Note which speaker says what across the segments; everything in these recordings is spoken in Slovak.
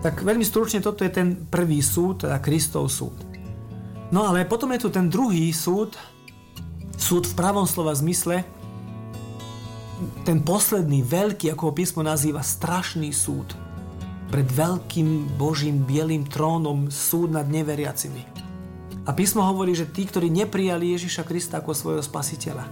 Speaker 1: Tak veľmi stručne toto je ten prvý súd, teda Kristov súd. No ale potom je tu ten druhý súd, súd v pravom slova zmysle, ten posledný, veľký, ako ho písmo nazýva, strašný súd. Pred veľkým Božím bielým trónom súd nad neveriacimi. A písmo hovorí, že tí, ktorí neprijali Ježiša Krista ako svojho spasiteľa,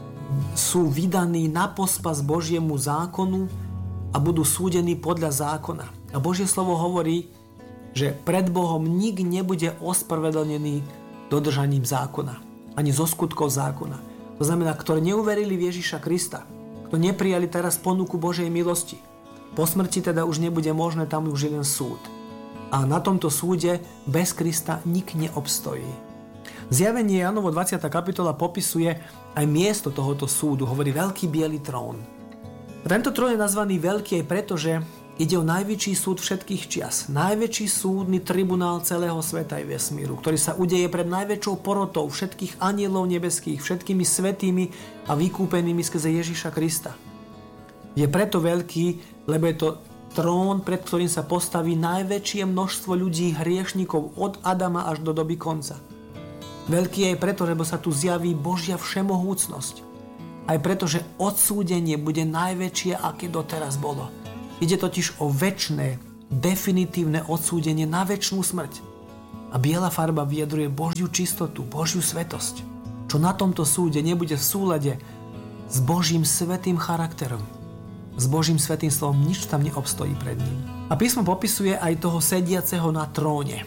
Speaker 1: sú vydaní na pospas Božiemu zákonu a budú súdení podľa zákona. A Božie slovo hovorí, že pred Bohom nik nebude ospravedlnený dodržaním zákona, ani zo skutkov zákona. To znamená, ktorí neuverili v Ježiša Krista, ktorí neprijali teraz ponuku Božej milosti, po smrti teda už nebude možné, tam už jeden súd. A na tomto súde bez Krista nik neobstojí. Zjavenie Jánovo 20. kapitola popisuje aj miesto tohoto súdu. Hovorí veľký biely trón. A tento trón je nazvaný veľký aj preto, že ide o najväčší súd všetkých čias. Najväčší súdny tribunál celého sveta aj vesmíru, ktorý sa udeje pred najväčšou porotou všetkých anielov nebeských, všetkými svätými a vykúpenými skrze Ježiša Krista. Je preto veľký, lebo je to trón, pred ktorým sa postaví najväčšie množstvo ľudí, hriešnikov od Adama až do doby konca. Veľký je aj preto, lebo sa tu zjaví Božia všemohúcnosť. Aj preto, že odsúdenie bude najväčšie, aké doteraz bolo. Ide totiž o večné, definitívne odsúdenie na večnú smrť. A biela farba vyjadruje Božiu čistotu, Božiu svetosť. Čo na tomto súde nebude v súlade s Božím svätým charakterom, s Božím svätým slovom, nič tam neobstojí pred ním. A písmo popisuje aj toho sediaceho na tróne,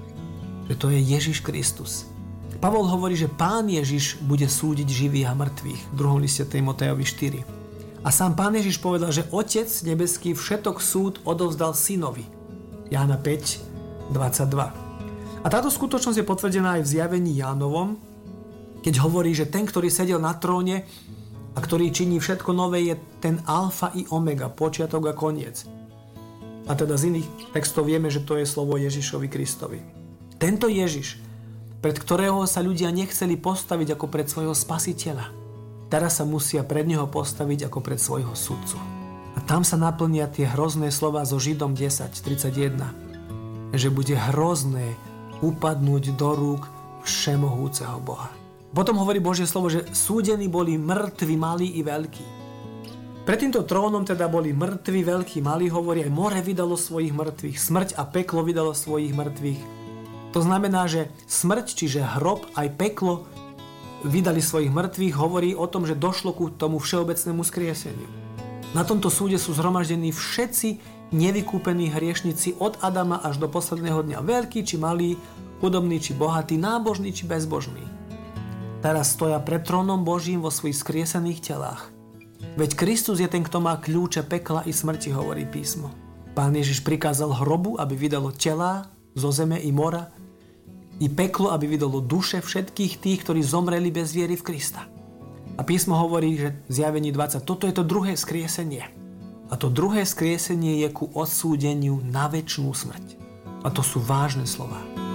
Speaker 1: že to je Ježiš Kristus. Pavol hovorí, že Pán Ježiš bude súdiť živých a mŕtvych v 2. liste Timotejovi 4. A sám Pán Ježiš povedal, že Otec nebeský všetok súd odovzdal synovi. Jána 5, 22. A táto skutočnosť je potvrdená aj v zjavení Jánovom, keď hovorí, že ten, ktorý sedel na tróne a ktorý činí všetko nové, je ten alfa i omega, počiatok a koniec. A teda z iných textov vieme, že to je slovo Ježišovi Kristovi. Tento Ježiš, pred ktorého sa ľudia nechceli postaviť ako pred svojho spasiteľa, teraz sa musia pred neho postaviť ako pred svojho sudcu. A tam sa naplnia tie hrozné slova zo Židom 10:31, že bude hrozné upadnúť do rúk všemohúceho Boha. Potom hovorí Božie slovo, že súdení boli mŕtvi, malí i veľkí. Pred týmto trónom teda boli mŕtvi, veľkí, malí, hovorí, aj more vydalo svojich mŕtvych, smrť a peklo vydalo svojich mŕtvych. To znamená, že smrť, čiže hrob, aj peklo vydali svojich mŕtvych, hovorí o tom, že došlo ku tomu všeobecnému skrieseniu. Na tomto súde sú zhromaždení všetci nevykúpení hriešnici od Adama až do posledného dňa. Veľkí či malí, chudobní či bohatí, nábožní či bezbožní. Teraz stoja pred trónom Božím vo svojich skriesených telách. Veď Kristus je ten, kto má kľúče pekla i smrti, hovorí písmo. Pán Ježiš prikázal hrobu, aby vydalo telá zo zeme i mora, i peklo, aby vydalo duše všetkých tých, ktorí zomreli bez viery v Krista. A písmo hovorí, že v zjavení 20, toto je to druhé skriesenie. A to druhé skriesenie je ku odsúdeniu na večnú smrť. A to sú vážne slová.